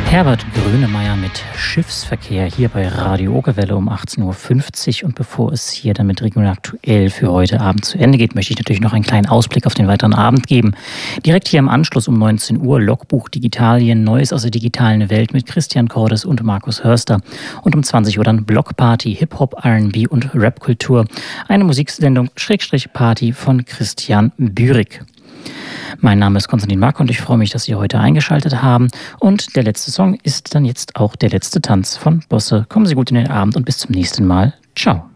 Herbert Grönemeyer mit Schiffsverkehr hier bei Radio Okerwelle um 18.50 Uhr. Und bevor es hier dann mit Regional Aktuell für heute Abend zu Ende geht, möchte ich natürlich noch einen kleinen Ausblick auf den weiteren Abend geben. Direkt hier im Anschluss um 19 Uhr Logbuch Digitalien, Neues aus der digitalen Welt mit Christian Cordes und Markus Hörster. Und um 20 Uhr dann Blockparty, Hip-Hop, R&B und Rap-Kultur. Eine Musiksendung Party von Christian Bürig. Mein Name ist Konstantin Mark und ich freue mich, dass Sie heute eingeschaltet haben. Und der letzte Song ist dann jetzt auch der letzte Tanz von Bosse. Kommen Sie gut in den Abend und bis zum nächsten Mal. Ciao.